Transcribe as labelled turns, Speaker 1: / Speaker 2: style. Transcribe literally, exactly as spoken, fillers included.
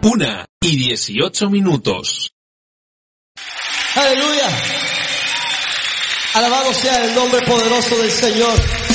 Speaker 1: Una y dieciocho minutos.
Speaker 2: Aleluya. Alabado sea el nombre poderoso del Señor.